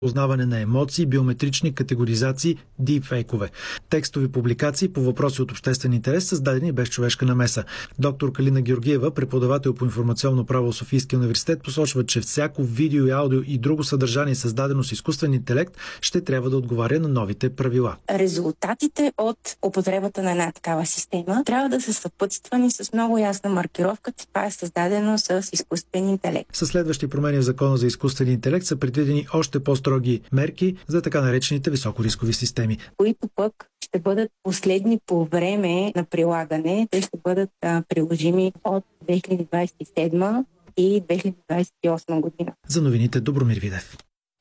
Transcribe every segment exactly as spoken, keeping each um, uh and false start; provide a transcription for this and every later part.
познаване на емоции, биометрични категоризации, дипфейкове. Текстови публикации по въпроси от обществен интерес, създадени без човешка намеса. Доктор Калина Георгиева, преподавател по информационно право в Софийския университет, посочва, че всяко видео и аудио и друго съдържание, създадено с изкуствен интелект, ще трябва да отговаря на новите правила. Резултатите от употребата на една такава система трябва да са съпътствани с много ясна маркировка, че това е създадено с изкуствен интелект. Със следващи промени в Закона за изкуствен интелект са предвидени още по-строги мерки за така наречените високорискови системи, които пък ще бъдат последни по време на прилагане. Те ще бъдат а, приложими от две хиляди двадесет и седма и две хиляди двадесет и осма година. За новините Добромир Видев.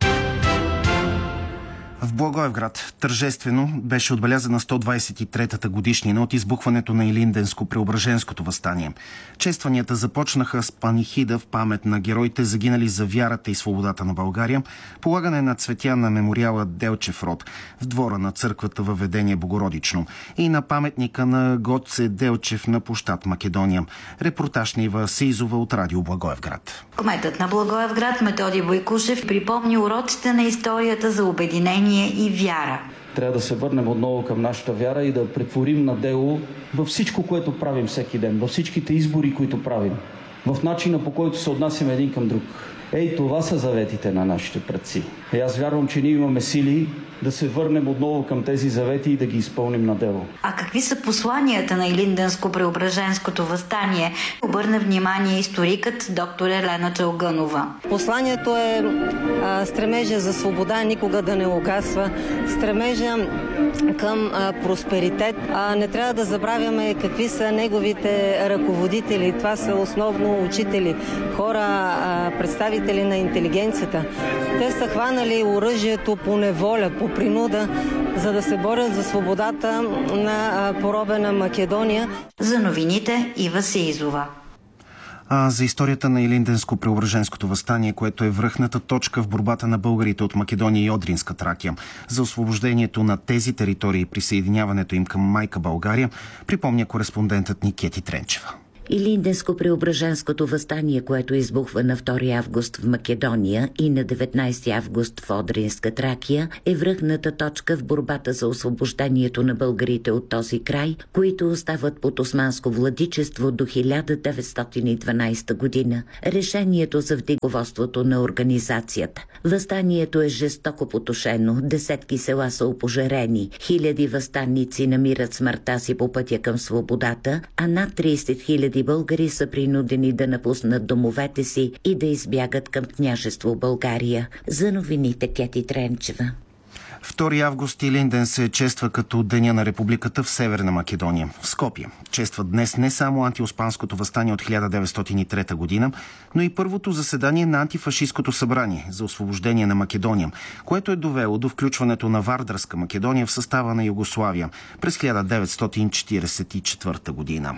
В Благоевград тържествено беше отбелязана сто двадесет и третата годишнина от избухването на Илинденско-Преображенското въстание. Честванията започнаха с панихида в памет на героите, загинали за вярата и свободата на България, полагане на цветя на мемориала Делчев род в двора на църквата Въведение Богородично и на паметника на Гоце Делчев на площад Македония. Репортаж на Ива Сизова от Радио Благоевград. Кметът на Благоевград Методи Бойкушев припомни уроците на историята за обединение и вяра. Трябва да се върнем отново към нашата вяра и да претворим на дело във всичко, което правим всеки ден, във всичките избори, които правим, в начина, по който се отнасяме един към друг. Ей, това са заветите на нашите предци. И аз вярвам, че ние имаме сили да се върнем отново към тези завети и да ги изпълним на дело. А какви са посланията на Илинденско-Преображенското въстание? Обърна внимание историкът доктор Елена Чалгънова. Посланието е а, стремежа за свобода никога да не угасва, стремежа към а, просперитет. А, не трябва да забравяме какви са неговите ръководители. Това са основно учители, хора, а, представители на интелигенцията. Те са хванали оръжието по неволя, по принуда, за да се борят за свободата на поробена Македония. За новините Ива Сизова. А за историята на Илинденско-Преображенското въстание, което е връхната точка в борбата на българите от Македония и Одринска Тракия за освобождението на тези територии и присъединяването им към майка България, припомня кореспондентът ни Кети Тренчева. Илинденско-Преображенското въстание, което избухва на втори август в Македония и на деветнадесети август в Одринска Тракия, е връхната точка в борбата за освобождението на българите от този край, които остават под османско владичество до хиляда деветстотин и дванадесета година. Решението за вдиговодството на организацията. Въстанието е жестоко потушено, десетки села са опожарени, хиляди въстанници намират смъртта си по пътя към свободата, а над тридесет хиляди българи са принудени да напуснат домовете си и да избягат към княжество България. За новините Кети Тренчева. втори август Илинден се чества като Деня на републиката в Северна Македония. В Скопие честват днес не само антиоспанското въстание от хиляда деветстотин и трета година, но и първото заседание на антифашисткото събрание за освобождение на Македония, което е довело до включването на Вардарска Македония в състава на Югославия през хиляда деветстотин четиридесет и четвърта година.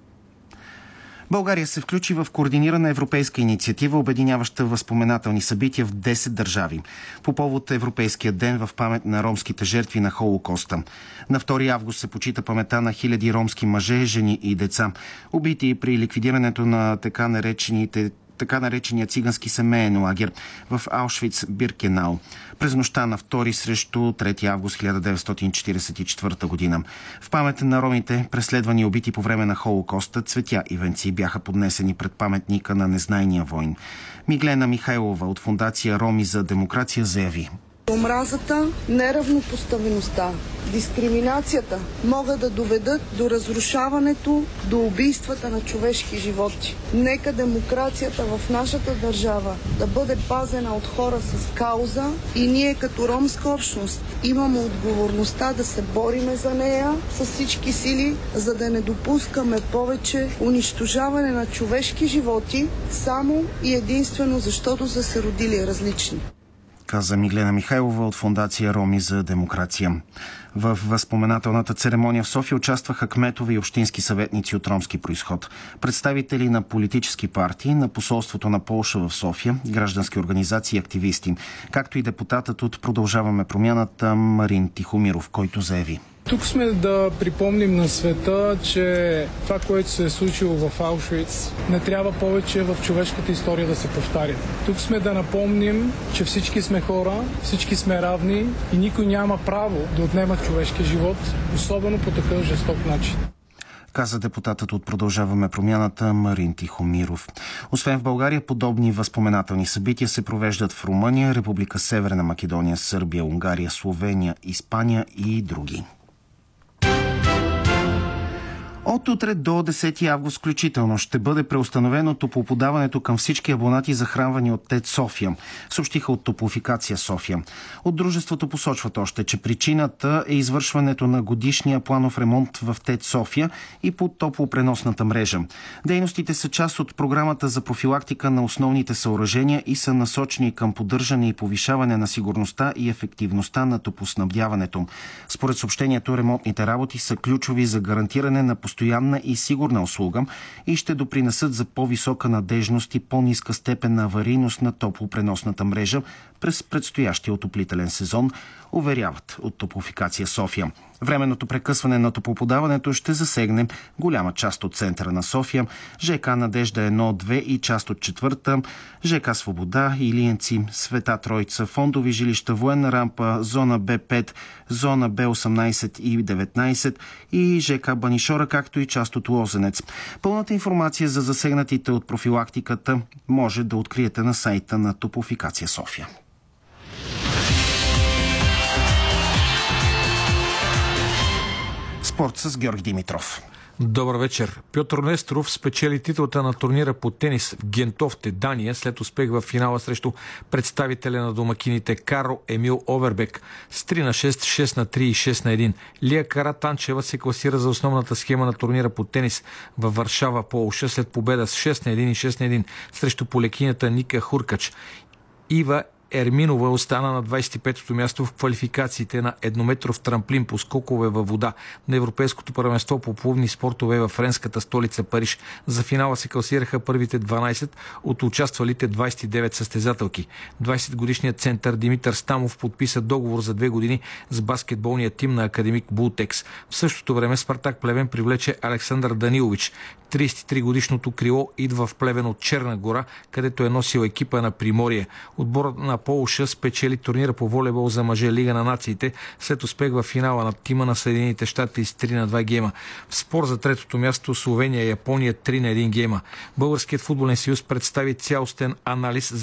България се включи в координирана европейска инициатива, обединяваща възпоменателни събития в десет държави по повод Европейския ден в памет на ромските жертви на Холокоста. На втори август се почита паметта на хиляди ромски мъже, жени и деца, убити при ликвидирането на така наречените така наречения цигански семеен лагер в Аушвиц-Биркенау през нощта на втори срещу трети август хиляда деветстотин четиридесет и четвърта година. В памет на ромите, преследвани и убити по време на Холокоста, цветя и венци бяха поднесени пред паметника на незнайния войн. Миглена Михайлова от фондация Роми за демокрация заяви: омразата, неравнопоставеността, дискриминацията могат да доведат до разрушаването, до убийствата на човешки животи. Нека демокрацията в нашата държава да бъде пазена от хора с кауза и ние като ромска общност имаме отговорността да се бориме за нея с всички сили, за да не допускаме повече унищожаване на човешки животи само и единствено защото са се родили различни. Каза Миглена Михайлова от фондация Роми за демокрация. В възпоменателната церемония в София участваха кметове и общински съветници от ромски произход, представители на политически партии, на посолството на Полша в София, граждански организации и активисти, както и депутатът от Продължаваме промяната Марин Тихомиров, който заяви: Тук сме да припомним на света, че това, което се е случило в Аушвиц, не трябва повече в човешката история да се повтаря. Тук сме да напомним, че всички сме хора, всички сме равни и никой няма право да отнема човешкия живот, особено по такъв жесток начин. Каза депутатът от Продължаваме промяната Марин Тихомиров. Освен в България, подобни възпоменателни събития се провеждат в Румъния, Република Северна Македония, Сърбия, Унгария, Словения, Испания и други. От утре до десети август включително ще бъде преустановено топлоподаването към всички абонати, захранвани от ТЕЦ София, съобщиха от Топлофикация София. От дружеството посочват още, че причината е извършването на годишния планов ремонт в ТЕЦ София и по топлопреносната мрежа. Дейностите са част от програмата за профилактика на основните съоръжения и са насочени към поддържане и повишаване на сигурността и ефективността на топлоснабдяването. Според съобщението, ремонтните работи са ключови за гарантиране на постоянна и сигурна услуга и ще допринесат за по-висока надежност и по-ниска степен на аварийност на топлопреносната мрежа през предстоящия отоплителен сезон, уверяват от Топлофикация София. Временното прекъсване на топлоподаването ще засегне голяма част от центъра на София, ЖК Надежда едно две и част от четвърта, ЖК Свобода, Илиенци, Света Троица, фондови жилища, Военна рампа, зона Б пет, зона Б осемнайсет и деветнайсет и ЖК Банишора, както и част от Лозенец. Пълната информация за засегнатите от профилактиката може да откриете на сайта на Топлофикация София. Спорт с Георги Димитров. Добър вечер. Пьотър Несторов спечели титлата на турнира по тенис в Гентофте, Дания, след успех в финала срещу представителя на домакините Карл Емил Овербек с три на шест, шест на три и шест на едно. Лия Каратанчева се класира за основната схема на турнира по тенис във Варшава, Полша, след победа с шест на едно и шест на едно срещу полекинята Ника Хуркач. Ива Ерминова остана на двайсет и петото място в квалификациите на еднометров трамплин по скокове във вода на Европейското първенство по плувни спортове във френската столица Париж. За финала се класираха първите дванайсет от участвалите двайсет и девет състезателки. двайсетгодишният център Димитър Стамов подписа договор за две години с баскетболния тим на Академик Бултекс. В същото време Спартак Плевен привлече Александър Данилович. трийсет и тригодишното крило идва в Плевен от Черна гора, където е носил екипа на Приморие. Отборът на Полша спечели турнира по волейбол за мъже Лига на нациите след успех в финала на тима на Съединените щати с три на два гейма. В спор за третото място Словения и Япония три на един гейма. Българският футболен съюз представи цялостен анализ за